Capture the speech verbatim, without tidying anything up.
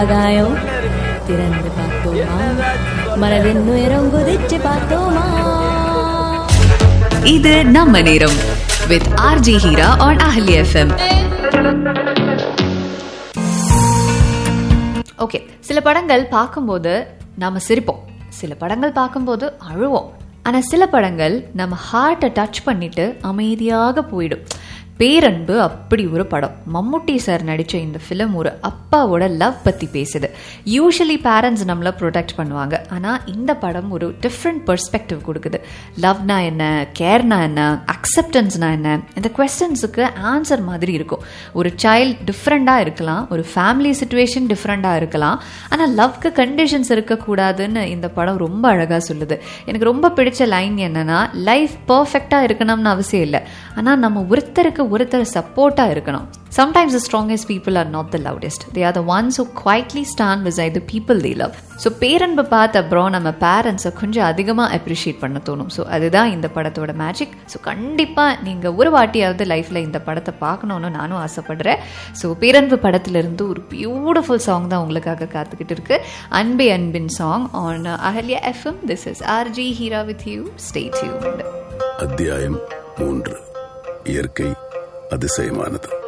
ஆகாயம் திறந்து பார்த்தோமா, மனதின் உயரம் குதிச்சு பார்த்தோமா. இது நம்ம நேரம் with R J Heera on Ahli F M. Okay, சில படங்கள் பார்க்கும்போது நாம சிரிப்போம், சில படங்கள் பார்க்கும்போது அழுவோம். ஆனா சில படங்கள் நம்ம ஹார்ட்டை டச் பண்ணிட்டு அமைதியாக போயிடும். பேரன்பு அப்படி ஒரு படம். மம்முட்டி சார் நடித்த இந்த ஃபிலிம் ஒரு அப்பாவோட லவ் பற்றி பேசுது. யூஸ்வலி பேரண்ட்ஸ் நம்மளை ப்ரொடெக்ட் பண்ணுவாங்க, ஆனால் இந்த படம் ஒரு டிஃப்ரெண்ட் பெர்ஸ்பெக்டிவ் கொடுக்குது. லவ்னா என்ன, கேர்னா என்ன, அக்செப்டன்ஸ்னா என்ன, இந்த கொஸ்டின்ஸுக்கு ஆன்சர் மாதிரி இருக்கும். ஒரு சைல்டு டிஃப்ரெண்ட்டாக இருக்கலாம், ஒரு ஃபேமிலி சுச்சுவேஷன் டிஃப்ரெண்ட்டாக இருக்கலாம், ஆனால் லவ்க்கு கண்டிஷன்ஸ் இருக்கக்கூடாதுன்னு இந்த படம் ரொம்ப அழகாக சொல்லுது. எனக்கு ரொம்ப பிடிச்ச லைன் என்னன்னா, லைஃப் பர்ஃபெக்டாக இருக்கணும்னு அவசியம் இல்லை, ஆனால் நம்ம ஒருத்தருக்கு ஒருத்தர் சப்போர்ட்டா இருக்கணும். Sometimes the strongest people are not the loudest. They are the ones who quietly stand beside the people they love. So பேரன்பு பார்த்த அப்புறம் நம்ம பேரண்ட்ஸை கொஞ்சம் அதிகமாக அப்ரிஷியேட் பண்ண தோணும். ஸோ அதுதான் இந்த படத்தோட மேஜிக். ஸோ கண்டிப்பாக நீங்கள் ஒரு வாட்டியாவது லைஃப்பில் இந்த படத்தை பார்க்கணுன்னு நானும் ஆசைப்படுறேன். ஸோ பேரன்பு படத்திலிருந்து ஒரு பியூட்டிஃபுல் சாங் தான் உங்களுக்காக காத்துக்கிட்டு இருக்கு. அன்பே அன்பின் song on Ahalya FM. This is R J Heera with you. Stay tuned. அத்தியாயம் மூன்று. இயற்கை அதிசயமானது.